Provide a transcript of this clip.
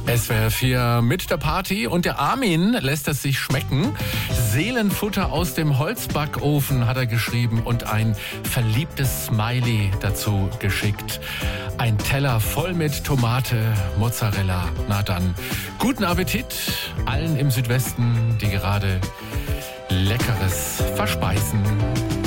SWR 4 mit der Party und der Armin lässt es sich schmecken. Seelenfutter aus dem Holzbackofen hat er geschrieben und ein verliebtes Smiley dazu geschickt. Ein Teller voll mit Tomate, Mozzarella. Na dann, guten Appetit allen im Südwesten, die gerade Leckeres verspeisen.